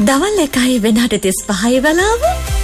දවල් 1:35 වෙලාව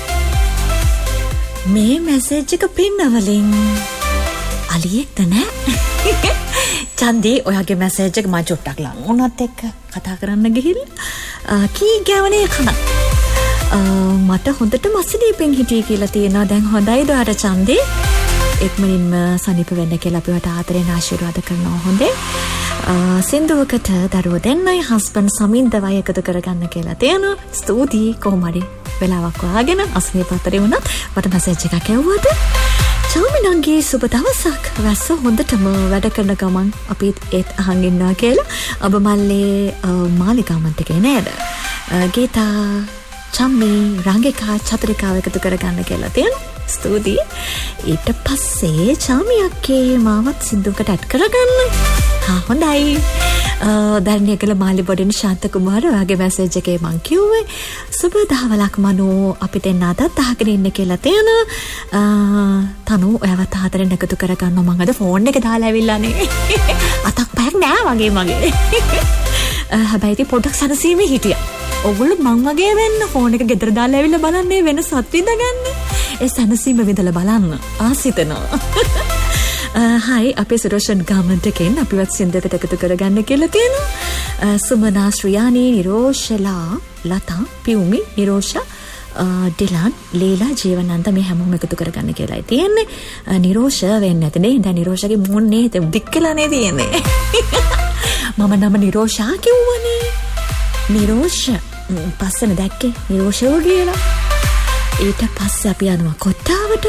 මේ මැසේජ් එක පින්නවලින් අලියෙක්ද නෑ චන්දී ඔයාගේ මැසේජ් එක මම චුට්ටක් ලං උනත් එක්ක කතා කරන්න ගිහිල්ලා කී ගෑවනේ කන මට හොඳට මස්සිදීපෙන් හිටියේ කියලා තියෙනවා දැන් හොඳයිද අර චන්දී එක්මනින්ම සනීප වෙන්න කියලා අපිට ආදරෙන් ආශිර්වාද කරනවා හොඳේ සින්දුවකට දරුවෝ දෙන්නයි හස්බන්ඩ් සමින්දවයි එකතු කරගන්න කියලා තියෙනවා ස්තුතියි කොහොම හරි වෙලාවක් වාගෙන අසනීප අතරේ වුණත් මට මැසේජ් එකක් ඇව්වද චාමිනන්ගේ සුබ දවසක් වැස්ස හොඳටම වැඩ කරන ගමන් අපි ඒත් අහන් ඉන්නවා කියලා ඔබ මල්ලේ මාලිකාමන්ට එකේ නේද ගීතා චම්මි රංගිකා චතුරිකාව එකතු කරගන්න කියලා තියෙනවා ස්තුතියි ඊට පස්සේ චාමියක්ගේ මාවත් සින්දුවකට ඇඩ් කරගන්න හොඳයි ධර්ණියකල මාලි බොඩින් ශාන්ත කුමාර ඔයාගේ මැසේජ් එකේ මං කිව්වේ සුබ දහවලක් මනෝ අපිට එන්න අදත් අහගෙන ඉන්න කියලා තියෙනවා තනු ඔයාවත් ආදරෙන් එකතු කරගන්න මං අද ෆෝන් එක දාලා ඇවිල්ලානේ අතක් පයක් නෑ වගේ මගේ හැබැයි ඉතින් පොඩ්ඩක් සනසීමේ හිටියා ඔගොල්ලෝ මං වගේ වෙන්න ෆෝන් එක ගෙදර දාලා ඇවිල්ලා බලන්නේ වෙන සත් විඳගන්න ඒ සනසීම විඳලා බලන්න ආසිතනවා හයි අපේ සුරෝෂන් ගාමන්ට එකෙන් අපිවත් සින්දකට එකතු කරගන්න කියලා තියෙනවා සුමනා ශ්‍රියානි නිරෝෂලා ලතා පියුමි නිරෝෂා ඩිලන් ලීලා ජීවනන්ත මේ හැමෝම එකතු කරගන්න කියලායි තියෙන්නේ නිරෝෂ වෙන්නේ නැතනේ දැන් නිරෝෂගේ මොන්නේ දික් කියලානේ තියෙන්නේ මම නම නිරෝෂා කිව්වනේ නිරෝෂ පස්සෙන් දැක්කේ නිරෝෂව කියලා ඊට පස්සේ අපි යනවා කොට්ටාවට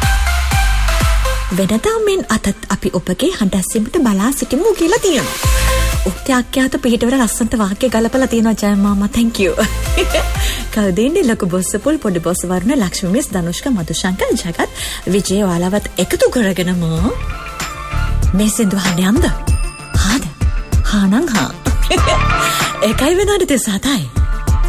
වෙනදා මෙන් අතත් අපි ඔබගේ හඬැස්සීමට බලා සිටිමු කියලා තියෙනවා. උක්ත්‍යාක්‍යාත පිටවර ලස්සනට වාක්‍ය ගලපලා තියෙනවා ජය මාමා thank you. කවදින්නේ ලොකු බොස්ස පුල් පොඩි බොස්ස වරුණ ලක්ෂ්මී මිස් ධනුෂ්ක මදුශංකර් ජගත් විජේ වාලවත් එකතු කරගෙනම මේ සින්දු අහන්න යම්ද? හාද? හානම් හා. 1:37